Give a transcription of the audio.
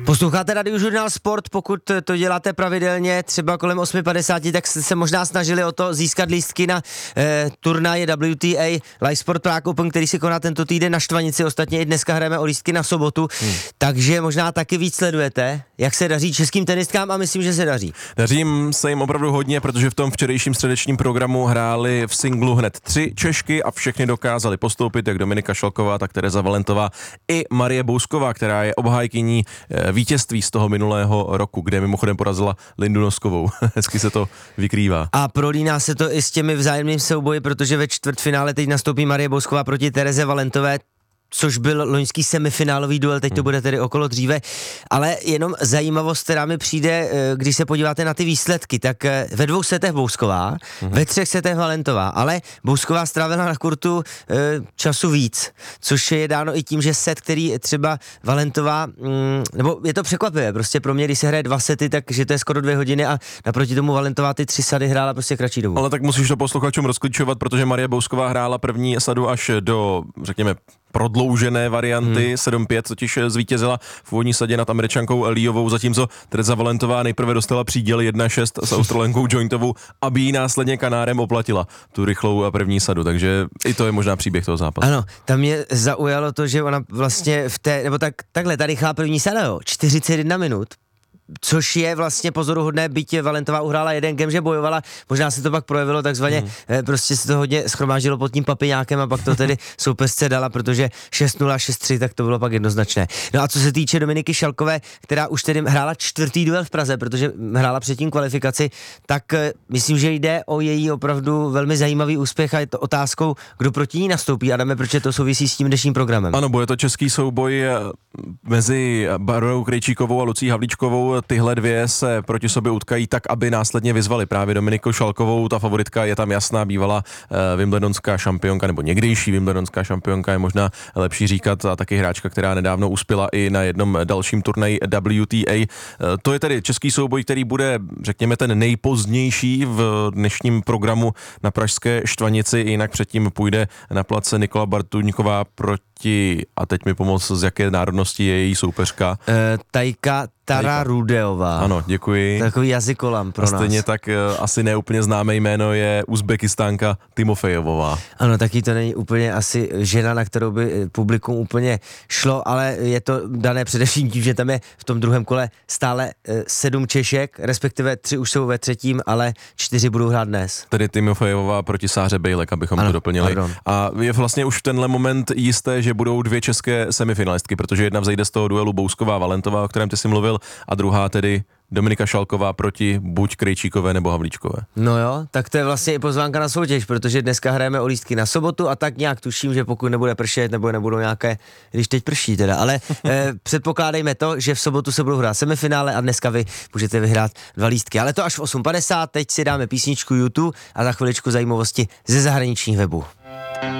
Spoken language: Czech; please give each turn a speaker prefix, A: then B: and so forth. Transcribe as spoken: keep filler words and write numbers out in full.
A: Posloucháte Radiožurnál Sport, pokud to děláte pravidelně, třeba kolem osm padesát, tak se možná snažili o to získat lístky na eh, turnaje W T A Live Sport Prague Open, který se koná tento týden na Štvanici, ostatně i dneska hrajeme o lístky na sobotu, hmm. takže možná taky víc sledujete, jak se daří českým tenistkám a myslím, že se daří.
B: Daří se jim opravdu hodně, protože v tom včerejším středečním programu hráli v singlu hned tři Češky a všechny dokázali postoupit, jak Dominika Šalková, tak Tereza Valentová i Marie Bousková, která je obhájkyní vítězství z toho minulého roku, kde mimochodem porazila Lindu Noskovou. Hezky se to vykrývá.
A: A prolíná se to i s těmi vzájemnými souboji, protože ve čtvrtfinále teď nastoupí Marie Bousková proti Tereze Valentové, což byl loňský semifinálový duel, teď to bude tedy okolo dříve, ale jenom zajímavost, která mi přijde, když se podíváte na ty výsledky, tak ve dvou setech Bousková, mm-hmm. ve třech setech Valentová, ale Bousková strávila na kurtu času víc, což je dáno i tím, že set, který třeba Valentová, nebo je to překvapivé, prostě pro mě, když se hraje dva sety, takže to je skoro dvě hodiny a naproti tomu Valentová ty tři sady hrála prostě kratší dobu.
B: Ale tak musíš to posluchačům rozklíčovat, protože Marie Bousková hrála první sadu až do, řekněme, prodloužené varianty, hmm. sedm pět, totiž zvítězila v úvodní sadě nad Američankou Eliovou, zatímco Tereza Valentová nejprve dostala příděl jedna šest s Australankou Jointovou, aby ji následně Kanárem oplatila tu rychlou první sadu, takže i to je možná příběh toho zápasu.
A: Ano, tam mě zaujalo to, že ona vlastně v té, nebo tak, takhle, ta rychlá první sada, jo, čtyřicet jedna minut, což je vlastně pozoruhodné, byť Valentová uhrála jeden game, že bojovala, možná se to pak projevilo takzvaně, hmm. prostě se to hodně schromáždilo pod tím papiňákem a pak to tedy soupeřce dala, protože šest nula, šest tři, tak to bylo pak jednoznačné. No a co se týče Dominiky Šalkové, která už tedy hrála čtvrtý duel v Praze, protože hrála předtím kvalifikaci, tak myslím, že jde o její opravdu velmi zajímavý úspěch a je to otázkou, kdo proti ní nastoupí. Adame, proč to souvisí s tím dnešním programem?
B: Ano, bude to český souboj mezi Barou Krejčíkovou a Lucí Havlíčkovou. Tyhle dvě se proti sobě utkají tak, aby následně vyzvali právě Dominiku Šalkovou. Ta favoritka je tam jasná, bývalá uh, wimbledonská šampionka, nebo někdejší wimbledonská šampionka, je možná lepší říkat, a taky hráčka, která nedávno uspěla i na jednom dalším turnaji W T A. Uh, to je tedy český souboj, který bude, řekněme, ten nejpozdější v dnešním programu na pražské Štvanici, jinak předtím půjde na place Nikola Bartuňková proti, a teď mi pomoct, z jaké národnosti je její soupeřka?
A: Uh, Tajka Tara Rudeová.
B: Ano, děkuji.
A: Takový jazykolam pro
B: a stejně
A: nás.
B: tak uh, asi neúplně známé jméno je Uzbekistánka Timofejovová.
A: Ano, taky to není úplně asi žena, na kterou by publikum úplně šlo, ale je to dané především tím, že tam je v tom druhém kole stále uh, sedm Češek, respektive tři už jsou ve třetím, ale čtyři budou hrát dnes.
B: Tedy Timofejová proti Sáře Bejlek, abychom ano, to doplnili. Pardon. A je vlastně už v tenhle moment jisté, že budou dvě české semifinalistky, protože jedna vzejde z toho duelu Bousková Valentová, o kterém ty jsi mluvil, a druhá tedy Dominika Šalková proti buď Krejčíkové nebo Havlíčkové.
A: No jo, tak to je vlastně i pozvánka na soutěž, protože dneska hrajeme o lístky na sobotu a tak nějak tuším, že pokud nebude pršet nebo nebudou nějaké, když teď prší teda, ale eh, předpokládejme to, že v sobotu se budou hrát semifinále a dneska vy můžete vyhrát dva lístky, ale to až v osm padesát, teď si dáme písničku YouTube a za chviličku zajímavosti ze zahraničních webů.